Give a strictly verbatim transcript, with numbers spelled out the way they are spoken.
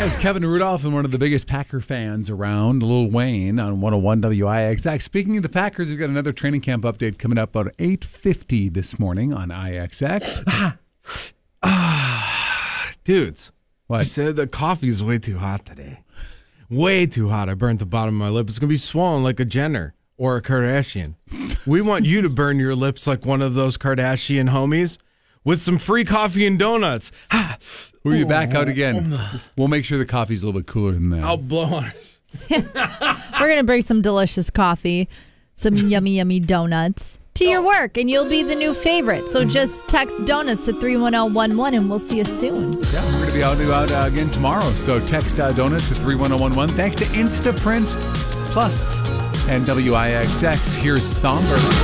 It's Kevin Rudolph and one of the biggest Packer fans around, Lil Wayne, on one oh one W I X X. Speaking of the Packers, we've got another training camp update coming up about eight fifty this morning on I X X. Ah, dudes. What? I said the coffee's way too hot today. Way too hot. I burnt the bottom of my lip. It's going to be swollen like a Jenner or a Kardashian. We want you to burn your lips like one of those Kardashian homies with some free coffee and donuts. We'll be back out again. We'll make sure the coffee's a little bit cooler than that. I'll blow on it. We're going to bring some delicious coffee, some yummy, yummy donuts to your work, and you'll be the new favorite. So just text donuts to three one zero one one, and we'll see you soon. Yeah, we're going to be out and about uh, again tomorrow. So text uh, donuts to three one zero one one. Thanks to Instaprint Plus and W I X X. Here's Somber.